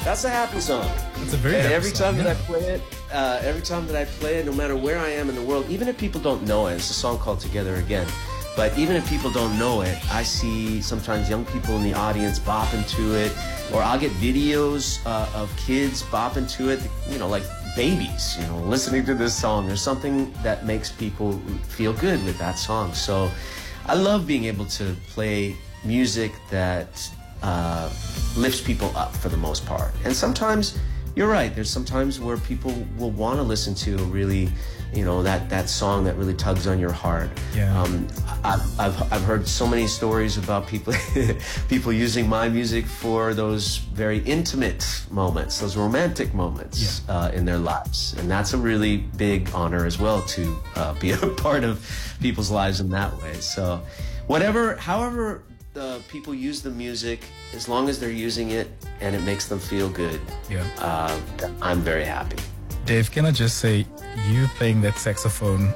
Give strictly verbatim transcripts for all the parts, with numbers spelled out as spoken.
That's a happy song. It's a very and happy every song, time yeah. that I play it, uh, every time that I play it, no matter where I am in the world, even if people don't know it, it's a song called Together Again. But even if people don't know it, I see sometimes young people in the audience bopping to it, or I'll get videos uh, of kids bopping to it, you know, like babies, you know, listening to this song. There's something that makes people feel good with that song. So I love being able to play music that uh, lifts people up for the most part. And sometimes, you're right, there's sometimes where people will want to listen to a really, you know, that, that song that really tugs on your heart. Yeah. Um, I've, I've, I've heard so many stories about people people using my music for those very intimate moments, those romantic moments yeah. uh, in their lives. And that's a really big honor as well, to uh, be a part of people's lives in that way. So whatever, however the people use the music, as long as they're using it and it makes them feel good, Yeah. uh, I'm very happy. Dave, can I just say, you playing that saxophone,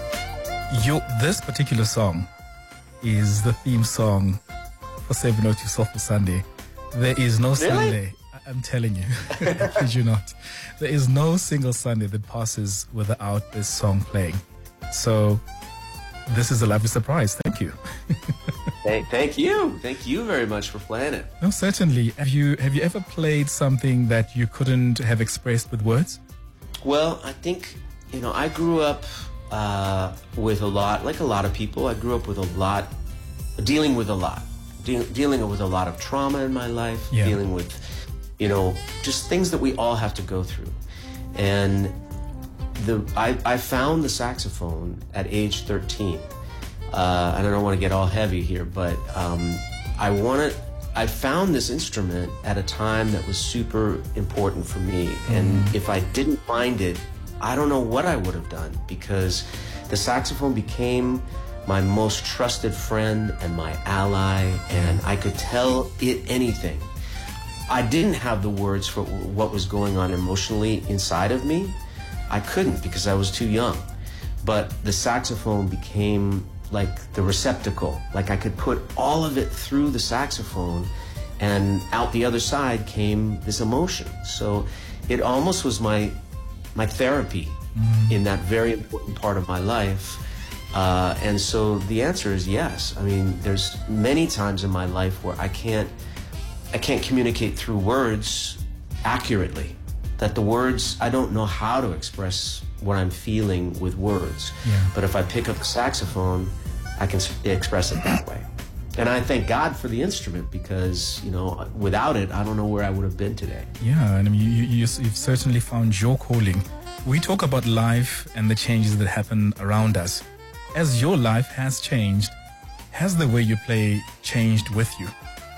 your, this particular song is the theme song for seven oh two Soulful Sunday. There is no Really? Sunday, I- I'm telling you, I kid you not, there is no single Sunday that passes without this song playing. So this is a lovely surprise. Thank you. Thank, thank you. Thank you very much for playing it. No, certainly. Have you have you ever played something that you couldn't have expressed with words? Well, I think, you know, I grew up uh, with a lot, like a lot of people, I grew up with a lot, dealing with a lot, de dealing with a lot of trauma in my life, Yeah. dealing with, you know, just things that we all have to go through. And the I, I found the saxophone at age thirteen. Uh, and I don't want to get all heavy here, but um, I wanted, I found this instrument at a time that was super important for me. And if I didn't find it, I don't know what I would have done, because the saxophone became my most trusted friend and my ally, and I could tell it anything. I didn't have the words for what was going on emotionally inside of me. I couldn't, because I was too young. But the saxophone became like the receptacle. Like I could put all of it through the saxophone, and out the other side came this emotion. So it almost was my my therapy mm. in that very important part of my life. Uh, and so the answer is yes. I mean, there's many times in my life where I can't I can't communicate through words accurately. That the words, I don't know how to express what I'm feeling with words. Yeah. But if I pick up the saxophone, I can express it that way. And I thank God for the instrument, because, you know, without it, I don't know where I would have been today. Yeah, and I mean, you, you, you've certainly found your calling. We talk about life and the changes that happen around us. As your life has changed, has the way you play changed with you?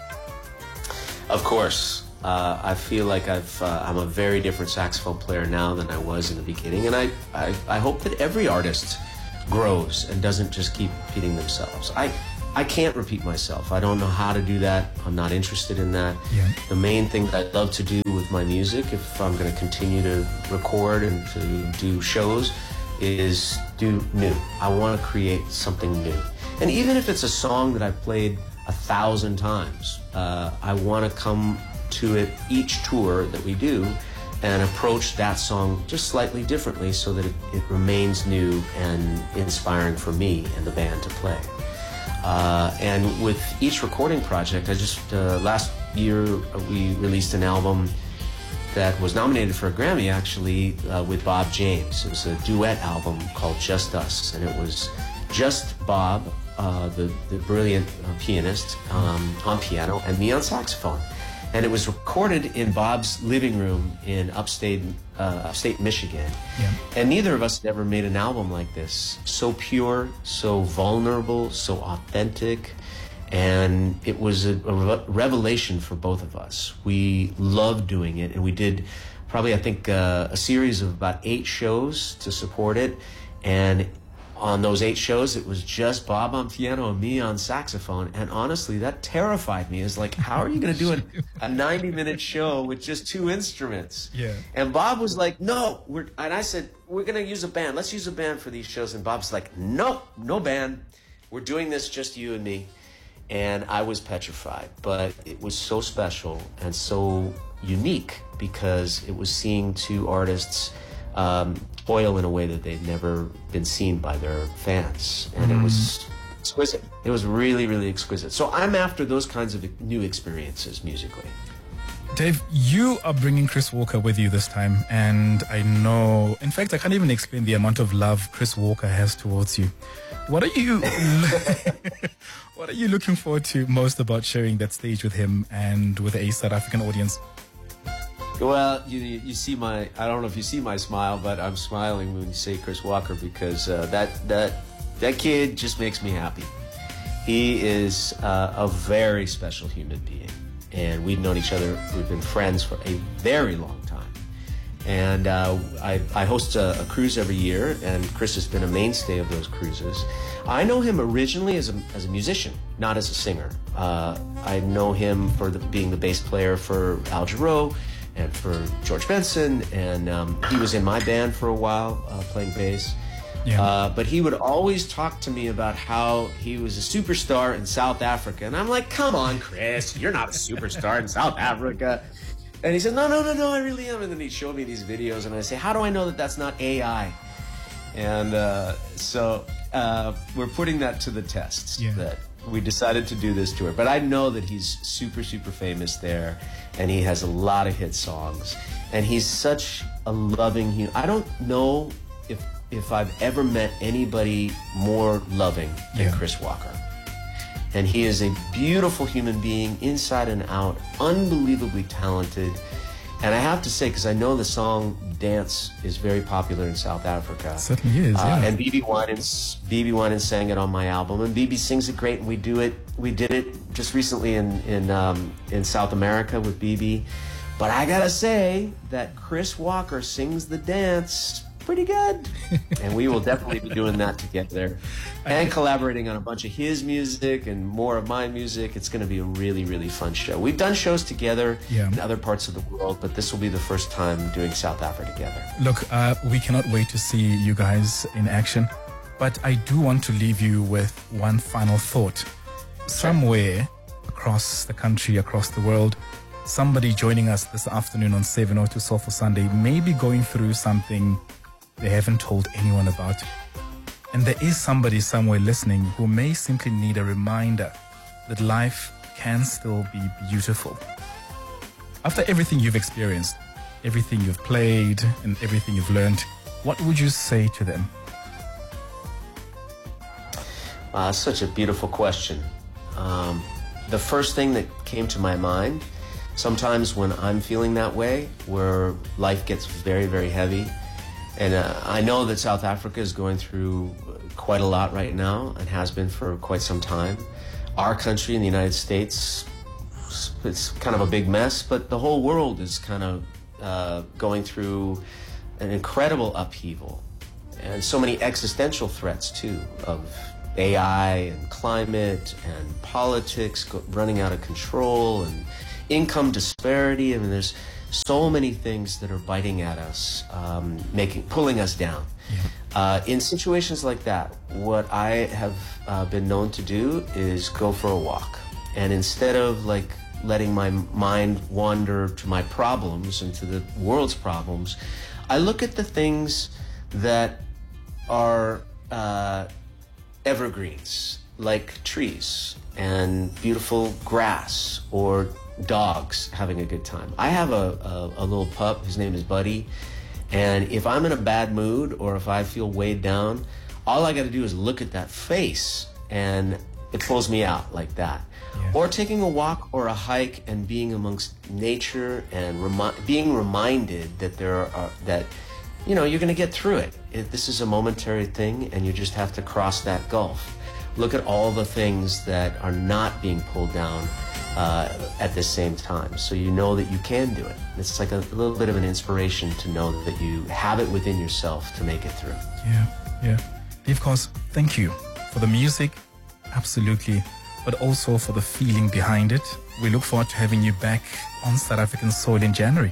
Of course. Uh, I feel like I've, uh, I'm a very different saxophone player now than I was in the beginning, and I, I, I hope that every artist grows and doesn't just keep repeating themselves. I, I can't repeat myself. I don't know how to do that. I'm not interested in that. Yeah. The main thing that I love to do with my music, if I'm going to continue to record and to do shows, is do new. I want to create something new. And even if it's a song that I've played a thousand times, uh, I want to come to it each tour that we do and approach that song just slightly differently, so that it, it remains new and inspiring for me and the band to play. Uh, and with each recording project, I just, uh, last year uh, we released an album that was nominated for a Grammy, actually, uh, with Bob James. It was a duet album called Just Us, and it was just Bob, uh, the, the brilliant uh, pianist, um, on piano, and me on saxophone. And it was recorded in Bob's living room in upstate, uh, upstate Michigan. Yeah. And neither of us had ever made an album like this. So pure, so vulnerable, so authentic. And it was a, a re revelation for both of us. We loved doing it, and we did probably, I think, uh, a series of about eight shows to support it. And on those eight shows, it was just Bob on piano and me on saxophone. And honestly, that terrified me. It's like, how are you going to do a ninety minute show with just two instruments? Yeah. And Bob was like, no. We're, and I said, we're going to use a band. Let's use a band for these shows. And Bob's like, no, no band. We're doing this just you and me. And I was petrified. But it was so special and so unique because it was seeing two artists um, toil in a way that they'd never been seen by their fans. And mm. it was exquisite. It was really, really exquisite. So I'm after those kinds of new experiences musically. Dave, you are bringing Chris Walker with you this time, and I know, in fact, I can't even explain the amount of love Chris Walker has towards you. What are you what are you looking forward to most about sharing that stage with him and with a South African audience? Well, you, you see my, I don't know if you see my smile, but I'm smiling when you say Chris Walker because uh, that, that, that kid just makes me happy. He is uh, a very special human being. And we've known each other, we've been friends for a very long time. And uh, I, I host a, a cruise every year, and Chris has been a mainstay of those cruises. I know him originally as a, as a musician, not as a singer. Uh, I know him for the, being the bass player for Al Jarreau and for George Benson, and um, he was in my band for a while, uh, playing bass. Yeah. Uh, but he would always talk to me about how he was a superstar in South Africa. And I'm like, come on, Chris, you're not a superstar in South Africa. And he said, no, no, no, no, I really am. And then he'd show me these videos, and I say, how do I know that that's not A I? And uh, so uh, we're putting that to the test, yeah. that we decided to do this tour. But I know that he's super, super famous there, and he has a lot of hit songs. And he's such a loving human. I don't know if... if I've ever met anybody more loving than yeah. Chris Walker. And he is a beautiful human being, inside and out, unbelievably talented. And I have to say, because I know the song Dance is very popular in South Africa. It certainly is, yeah. Uh, and B B Winans, B B Winans sang it on my album. And B B sings it great, and we do it, we did it just recently in, in, um, in South America with B B. But I gotta say that Chris Walker sings the dance pretty good. And we will definitely be doing that together and collaborating on a bunch of his music and more of my music. It's going to be a really, really fun show. We've done shows together yeah. in other parts of the world, but this will be the first time doing South Africa together. Look, uh, we cannot wait to see you guys in action, but I do want to leave you with one final thought. Somewhere across the country, across the world, somebody joining us this afternoon on seven oh two Soulful Sunday may be going through something they haven't told anyone about. And there is somebody somewhere listening who may simply need a reminder that life can still be beautiful. After everything you've experienced, everything you've played, and everything you've learned, what would you say to them? Uh, such a beautiful question. Um, the first thing that came to my mind, sometimes when I'm feeling that way, where life gets very, very heavy, and uh, I know that South Africa is going through quite a lot right now and has been for quite some time. Our country in the United States, it's kind of a big mess, but the whole world is kind of uh, going through an incredible upheaval. And so many existential threats, too, of A I and climate and politics go, running out of control and income disparity. I mean, there's so many things that are biting at us, um, making, pulling us down. Yeah. Uh, in situations like that, what I have uh, been known to do is go for a walk. And instead of like letting my mind wander to my problems and to the world's problems, I look at the things that are uh, evergreens, like trees and beautiful grass or dogs having a good time. I have a, a, a little pup, his name is Buddy, and if I'm in a bad mood or if I feel weighed down, all I gotta do is look at that face and it pulls me out like that. Yeah. Or taking a walk or a hike and being amongst nature and remi being reminded that there are, that, you know, you're gonna get through it. it. This is a momentary thing and you just have to cross that gulf. Look at all the things that are not being pulled down Uh, at the same time, so you know that you can do it. It's like a, a little bit of an inspiration to know that you have it within yourself to make it through. Yeah, yeah. Of course, thank you for the music, absolutely, but also for the feeling behind it. We look forward to having you back on South African soil in January.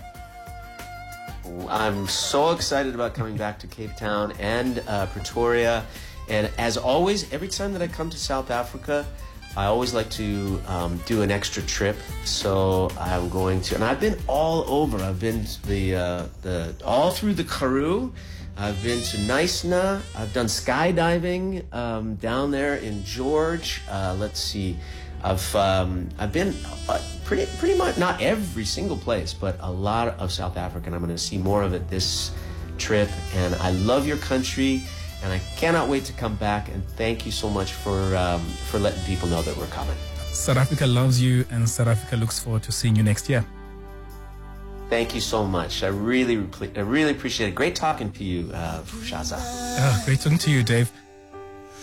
I'm so excited about coming back to Cape Town and uh, Pretoria. And as always, every time that I come to South Africa, I always like to um, do an extra trip, so I'm going to, and I've been all over. I've been to the uh, the all through the Karoo. I've been to Naisna. I've done skydiving um, down there in George. Uh, let's see, I've um, I've been uh, pretty pretty much not every single place, but a lot of South Africa. And I'm going to see more of it this trip. And I love your country. And I cannot wait to come back, and thank you so much for um, for letting people know that we're coming. South Africa loves you, and South Africa looks forward to seeing you next year. Thank you so much. I really, I really appreciate it. Great talking to you, uh, Shaza. Oh, great talking to you, Dave.